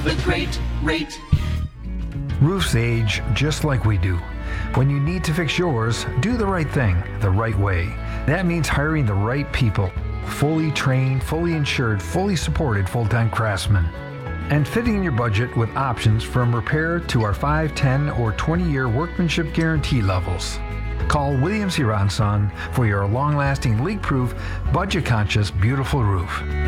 the great rate. Roofs age just like we do. When you need to fix yours, do the right thing, the right way. That means hiring the right people. Fully trained, fully insured, fully supported full-time craftsmen. And fitting in your budget with options from repair to our 5, 10, or 20-year workmanship guarantee levels. Call Williams Huron Son for your long-lasting, leak-proof, budget-conscious, beautiful roof.